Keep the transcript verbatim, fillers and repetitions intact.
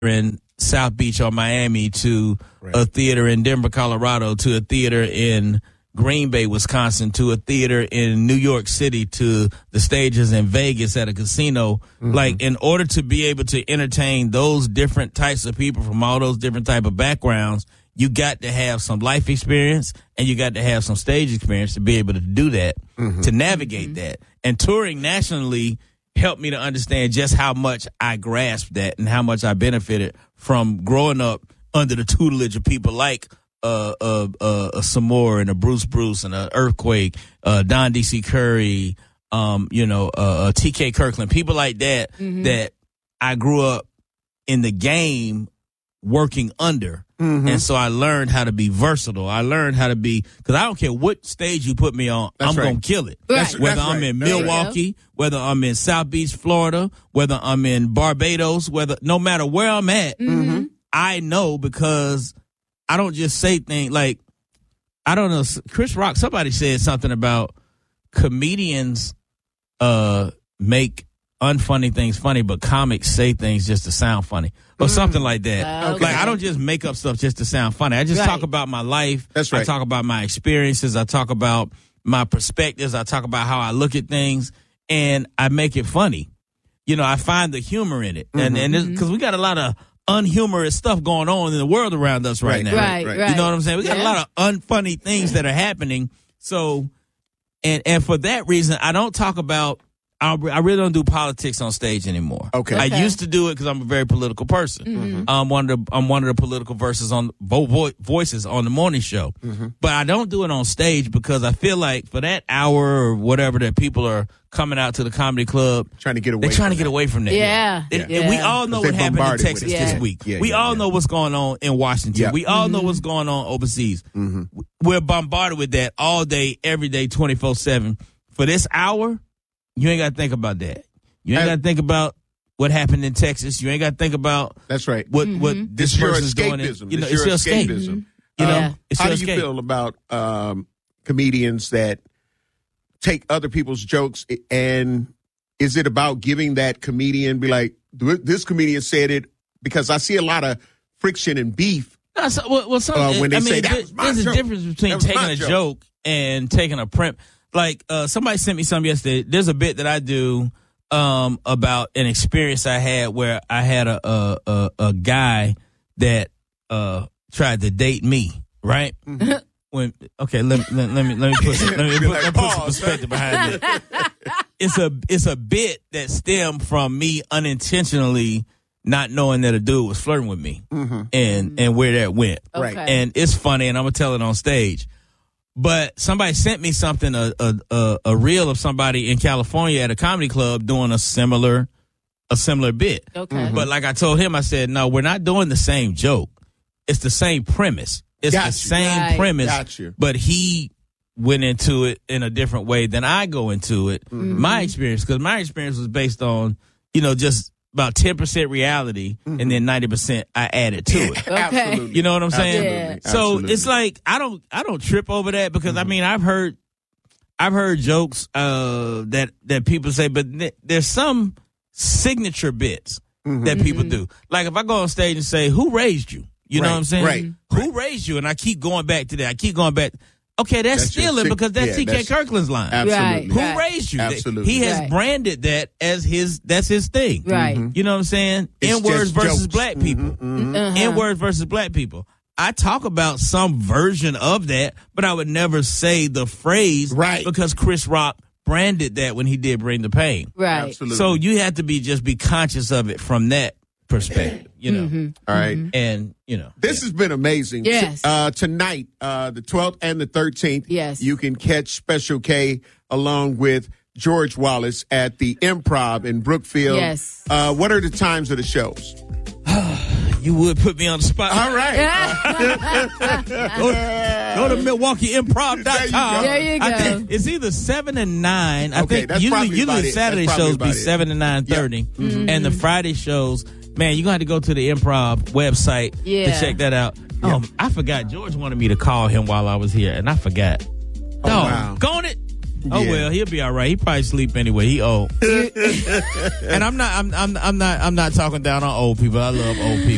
in South Beach or Miami to right. a theater in Denver, Colorado to a theater in Green Bay, Wisconsin to a theater in New York City to the stages in Vegas at a casino. Mm-hmm. Like, in order to be able to entertain those different types of people from all those different type of backgrounds, you got to have some life experience and you got to have some stage experience to be able to do that, mm-hmm. to navigate mm-hmm. that. And touring nationally helped me to understand just how much I grasped that and how much I benefited from growing up under the tutelage of people like uh, uh, uh, a Samore and a Bruce Bruce and a Earthquake, uh, Don D C Curry, um, you know, uh, uh, T K Kirkland, people like that, mm-hmm. that I grew up in the game working under. Mm-hmm. And so I learned how to be versatile. I learned how to be, because I don't care what stage you put me on, that's I'm right. going to kill it. Right. Whether that's I'm right. in that's Milwaukee, right. whether I'm in South Beach, Florida, whether I'm in Barbados, whether no matter where I'm at, mm-hmm. I know because I don't just say things like, I don't know, Chris Rock, somebody said something about comedians uh, make unfunny things funny, but comics say things just to sound funny. Or something like that. Uh, okay. Like, I don't just make up stuff just to sound funny. I just right. talk about my life. That's right. I talk about my experiences. I talk about my perspectives. I talk about how I look at things, and I make it funny. You know, I find the humor in it. Mm-hmm. And and because we got a lot of unhumorous stuff going on in the world around us right, right now. Right, right. You know what I'm saying? We got yeah. a lot of unfunny things that are happening. So, and and for that reason, I don't talk about, I really don't do politics on stage anymore. Okay. I Okay. used to do it because I'm a very political person. Mm-hmm. I'm one of the I'm one of the political voices on vo- vo- voices on the morning show. Mm-hmm. But I don't do it on stage because I feel like for that hour or whatever that people are coming out to the comedy club, Trying to get away. they're trying to from get that. away from that. Yeah. And, Yeah. and we all know 'Cause what they happened in bombarded with Texas it. this Yeah. week. Yeah, we yeah, all yeah. know what's going on in Washington. Yeah. We all Mm-hmm. know what's going on overseas. Mm-hmm. We're bombarded with that all day, every day, twenty-four seven. For this hour, you ain't got to think about that. You ain't And- got to think about what happened in Texas. You ain't got to think about That's right. what Mm-hmm. what this It's your person's doing. escapism. You know, it's, it's your your escape. escapism. You know, Yeah. it's How your do you escape. feel about um, comedians that take other people's jokes, and is it about giving that comedian, be like, this comedian said it, because I see a lot of friction and beef. No, so, well, well, some, Uh, when they I mean, say, "That there- was my there's joke. a difference between That was taking my a joke." joke and taking a print. Like uh, somebody sent me something yesterday. There's a bit that I do um, about an experience I had where I had a a, a, a guy that uh, tried to date me. Right. Mm-hmm. When okay, let, let, let me let me put some, let me Be put, like, let me put some pause. perspective behind it. It's a it's a bit that stemmed from me unintentionally not knowing that a dude was flirting with me, Mm-hmm. and and where that went. Right. Okay. And it's funny, and I'm gonna tell it on stage. But somebody sent me something, a a a, a reel of somebody in California at a comedy club doing a similar a similar bit. Okay. Mm-hmm. But like I told him, I said, no, we're not doing the same joke. It's the same premise. It's Got the you. same Right. premise. Got you. But he went into it in a different way than I go into it. Mm-hmm. My experience, because my experience was based on, you know, just about ten percent reality, and then ninety percent I added to it. Okay. Absolutely. You know what I'm saying? Yeah. So Absolutely. it's like I don't I don't trip over that because I mean I've heard I've heard jokes uh, that that people say, but th- there's some signature bits Mhm. that people do. Like if I go on stage and say, "Who raised you?" You know Right, what I'm saying? right, Who raised you? And I keep going back to that. I keep going back. Okay, that's, That's your stealing sig- because that's yeah, T K that's- Kirkland's line. Absolutely. Who Right. raised you? Absolutely. He has Right. branded that as his. That's his thing. Right. You know what I'm saying? It's N words just versus jokes. black people. Mhm, mhm. Uh-huh. N words versus black people. I talk about some version of that, but I would never say the phrase Right. because Chris Rock branded that when he did Bring the Pain. Right. Absolutely. So you have to be just be conscious of it from that perspective, you know. Mm-hmm. All right. And you know, This has been amazing. Yes. Uh, tonight, uh, the twelfth and the thirteenth, Yes. you can catch Special K along with George Wallace at the Improv in Brookfield. Yes. Uh, what are the times of the shows? you would put me on the spot. All right. go, go to Milwaukee Improv dot com. There you go. I think it's either seven and nine. I Okay, think that's usually, probably about usually it. Saturday That's probably shows be about it. seven to nine thirty, and the Friday shows. Man, you're gonna have to go to the Improv website Yeah. to check that out. Um, I forgot George wanted me to call him while I was here, and I forgot. Oh, Dog, wow. gone it. Oh Yeah. well, he'll be all right. He probably sleep anyway. He old, and I'm not. I'm. I'm. I'm not. I'm not talking down on old people. I love old people.